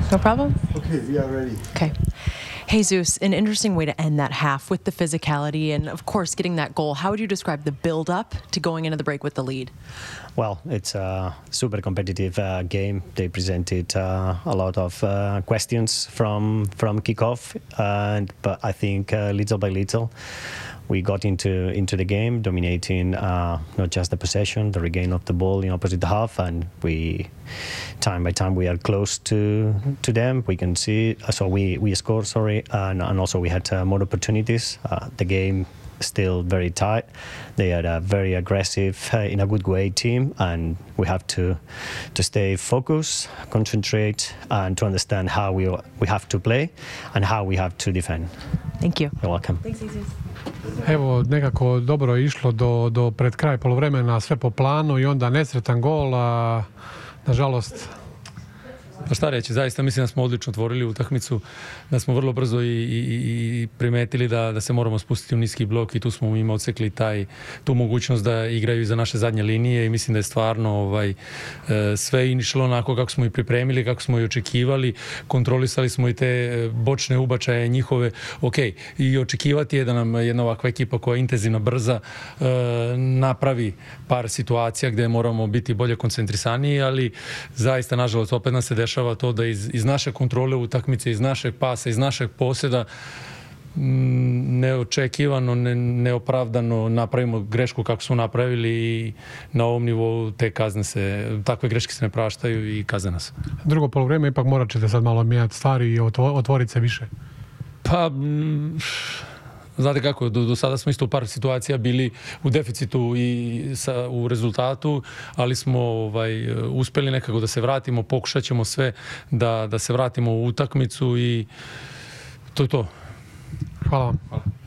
No problem? Okay, we are ready. Okay. Jesus, an interesting way to end that half with the physicality and, of course, getting that goal. How would you describe the build-up to going into the break with the lead? Well, it's a super competitive game. They presented a lot of questions from kickoff, but I think little by little we got into the game, dominating not just the possession, the regain of the ball in opposite half, and we, time by time, we are close to them. We can see, so we scored, and also we had more opportunities. The game still very tight. They are a very aggressive, in a good way, team, and we have to stay focused, concentrate, and to understand how we have to play and how we have to defend. Thank you. You're welcome. Thanks, Jesus. Evo, nekako dobro je išlo do pred kraj poluvremena, sve po planu i onda nesretan gol, a nažalost... Pa šta reći, zaista mislim da smo odlično otvorili utakmicu, da smo vrlo brzo i primetili da se moramo spustiti u niski blok i tu smo im odsekli tu mogućnost da igraju iza naše zadnje linije i mislim da je stvarno sve išlo onako kako smo i pripremili, kako smo i očekivali, kontrolisali smo i te bočne ubačaje njihove, i očekivati je da nam jedna ovakva ekipa koja je intenzivna, brza, napravi par situacija gdje moramo biti bolje koncentrisaniji, ali zaista, nažalost, opet nam se dešava to da iz naše kontrole utakmice, iz našeg pasa, iz našeg posjeda neočekivano, neopravdano napravimo grešku kako smo napravili i na ovom nivou takve greške se ne praštaju i kazne nas. Drugo poluvreme ipak morat ćete sad malo mijenjati stvari i otvoriti se više. Pa... Znate kako, do sada smo isto u par situacija bili u deficitu i u rezultatu, ali smo uspjeli nekako da se vratimo, pokušat ćemo sve da se vratimo u utakmicu i to je to. Hvala vam.